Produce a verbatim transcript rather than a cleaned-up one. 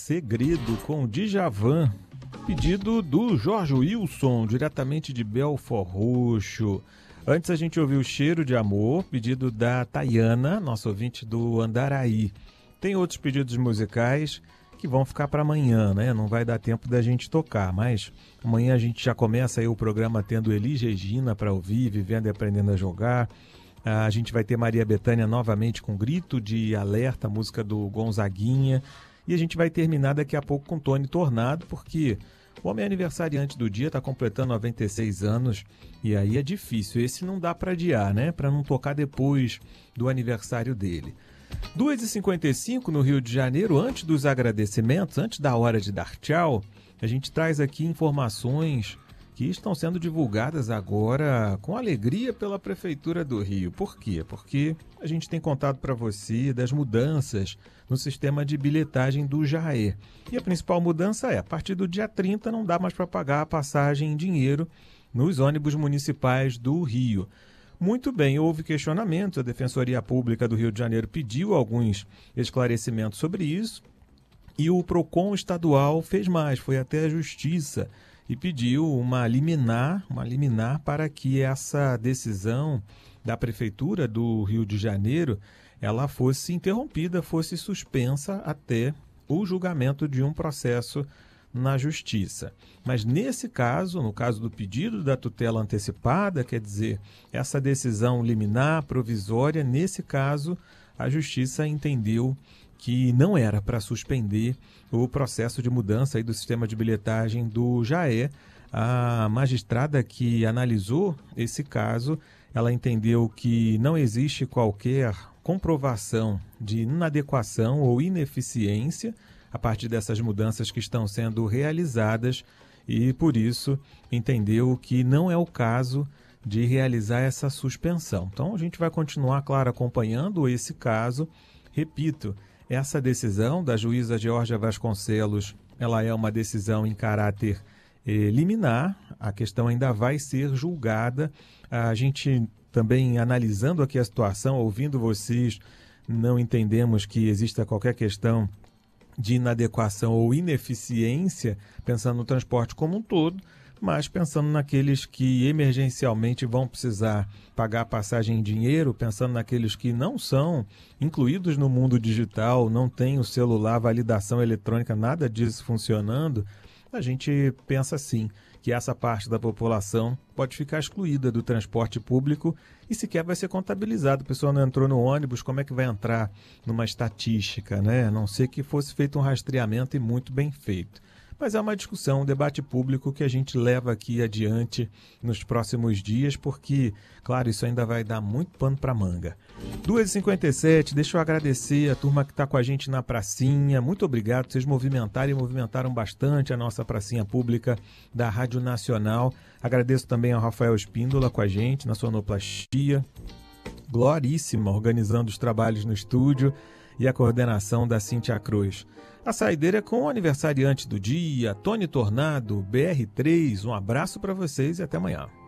Segredo com Djavan, pedido do Jorge Wilson, diretamente de Belford Roxo. Antes a gente ouviu Cheiro de Amor, pedido da Tayana, nossa ouvinte do Andaraí. Tem outros pedidos musicais que vão ficar para amanhã, né? Não vai dar tempo da gente tocar, mas amanhã a gente já começa aí o programa tendo Elis Regina para ouvir, Vivendo e Aprendendo a Jogar. A gente vai ter Maria Bethânia novamente com Grito de Alerta, música do Gonzaguinha. E a gente vai terminar daqui a pouco com Tony Tornado, porque o homem aniversariante do dia está completando noventa e seis anos e aí é difícil. Esse não dá para adiar, né? Para não tocar depois do aniversário dele. duas e cinquenta e cinco no Rio de Janeiro, antes dos agradecimentos, antes da hora de dar tchau, a gente traz aqui informações que estão sendo divulgadas agora com alegria pela Prefeitura do Rio. Por quê? Porque a gente tem contado para você das mudanças no sistema de bilhetagem do Jaé. E a principal mudança é, a partir do dia trinta não dá mais para pagar a passagem em dinheiro nos ônibus municipais do Rio. Muito bem, houve questionamentos, a Defensoria Pública do Rio de Janeiro pediu alguns esclarecimentos sobre isso e o PROCON estadual fez mais, foi até a Justiça e pediu uma liminar, uma liminar para que essa decisão da Prefeitura do Rio de Janeiro ela fosse interrompida, fosse suspensa até o julgamento de um processo na Justiça. Mas nesse caso, no caso do pedido da tutela antecipada, quer dizer, essa decisão liminar, provisória, nesse caso, a Justiça entendeu que não era para suspender o processo de mudança aí do sistema de bilhetagem do Jaé. A magistrada que analisou esse caso, ela entendeu que não existe qualquer comprovação de inadequação ou ineficiência a partir dessas mudanças que estão sendo realizadas e, por isso, entendeu que não é o caso de realizar essa suspensão. Então, a gente vai continuar, claro, acompanhando esse caso. Repito, essa decisão da juíza Georgia Vasconcelos, ela é uma decisão em caráter eh, liminar, a questão ainda vai ser julgada. A gente também analisando aqui a situação, ouvindo vocês, não entendemos que exista qualquer questão de inadequação ou ineficiência, pensando no transporte como um todo, mas pensando naqueles que emergencialmente vão precisar pagar a passagem em dinheiro, pensando naqueles que não são incluídos no mundo digital, não têm o celular, validação eletrônica, nada disso funcionando, a gente pensa sim que essa parte da população pode ficar excluída do transporte público e sequer vai ser contabilizado. A pessoa não entrou no ônibus, como é que vai entrar numa estatística, né? A não ser que fosse feito um rastreamento e muito bem feito. Mas é uma discussão, um debate público que a gente leva aqui adiante nos próximos dias, porque, claro, isso ainda vai dar muito pano para manga. duas e cinquenta e sete, deixa eu agradecer a turma que está com a gente na pracinha. Muito obrigado, vocês movimentaram e movimentaram bastante a nossa pracinha pública da Rádio Nacional. Agradeço também ao Rafael Espíndola com a gente na sonoplastia. Gloríssima, organizando os trabalhos no estúdio e a coordenação da Cíntia Cruz. A saideira é com o aniversariante do dia, Tony Tornado, B R três. Um abraço para vocês e até amanhã.